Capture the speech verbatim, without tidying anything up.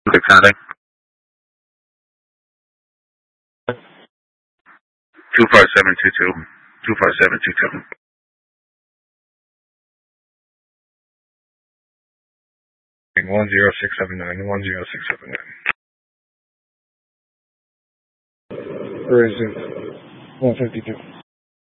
Six County. Two five seven two two. Two five seven two two. One zero six seven nine. One zero six seven nine. Where is it? One fifty two.